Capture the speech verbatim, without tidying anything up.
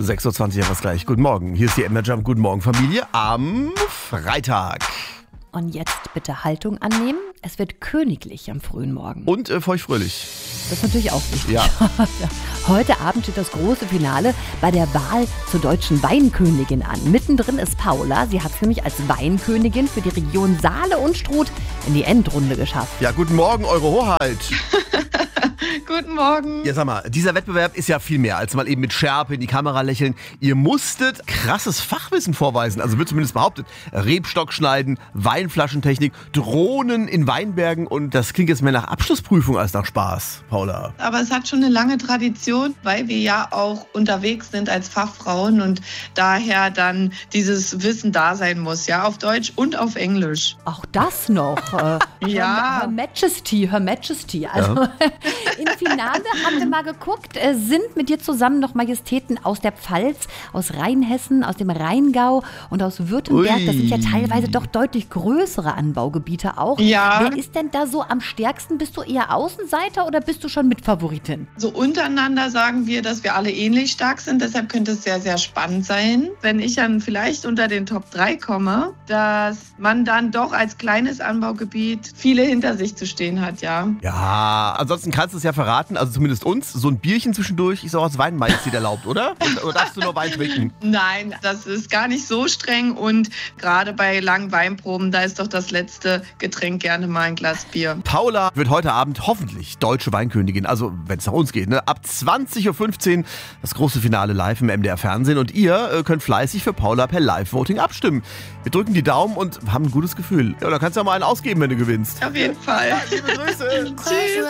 sechs Uhr zwanzig, was gleich. Guten Morgen, hier ist die Emma Jump. Guten Morgen, Familie, am Freitag. Und jetzt bitte Haltung annehmen. Es wird königlich am frühen Morgen. Und äh, feuchtfröhlich. Das ist natürlich auch wichtig. Ja. Heute Abend steht das große Finale bei der Wahl zur deutschen Weinkönigin an. Mittendrin ist Paula. Sie hat es nämlich als Weinkönigin für die Region Saale und Struth in die Endrunde geschafft. Ja, guten Morgen, Eure Hoheit. Guten Morgen. Ja, sag mal, dieser Wettbewerb ist ja viel mehr als mal eben mit Schärpe in die Kamera lächeln. Ihr musstet krasses Fachwissen vorweisen, also wird zumindest behauptet. Rebstock schneiden, Weinflaschentechnik, Drohnen in Weinbergen und das klingt jetzt mehr nach Abschlussprüfung als nach Spaß, Paula. Aber es hat schon eine lange Tradition, weil wir ja auch unterwegs sind als Fachfrauen und daher dann dieses Wissen da sein muss, ja, auf Deutsch und auf Englisch. Auch das noch. Äh, Ja. Her, Her Majesty, Her Majesty. Also Ja. im Finale haben wir mal geguckt, äh, sind mit dir zusammen noch Majestäten aus der Pfalz, aus Rheinhessen, aus dem Rheingau und aus Württemberg. Ui. Das sind ja teilweise doch deutlich größere Anbaugebiete auch. Ja. Wer ist denn da so am stärksten? Bist du eher Außenseiter oder bist du schon Mitfavoritin? So untereinander sagen wir, dass wir alle ähnlich stark sind, deshalb könnte es sehr, sehr spannend sein, wenn ich dann vielleicht unter den Top drei komme, dass man dann doch als kleines Anbaugebiet viele hinter sich zu stehen hat, ja. Ja, ansonsten kannst du es ja verraten, also zumindest uns, so ein Bierchen zwischendurch ist auch als Weinmajestät erlaubt, oder? Oder darfst du nur Wein trinken? Nein, das ist gar nicht so streng und gerade bei langen Weinproben, da ist doch das letzte Getränk gerne mal ein Glas Bier. Paula wird heute Abend hoffentlich deutsche Weinkönigin, also wenn es nach uns geht, ne? Ab zwanzig Uhr fünfzehn das große Finale live im M D R Fernsehen und ihr äh, könnt fleißig für Paula per Live-Voting abstimmen. Wir drücken die Daumen und haben ein gutes Gefühl. Ja, da kannst du ja mal einen ausgeben, wenn du gewinnst. Auf jeden Fall. Liebe Grüße. Tschüss.